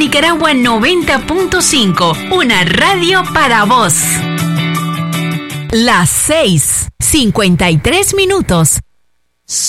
Nicaragua 90.5, una radio para vos. Las 6:53.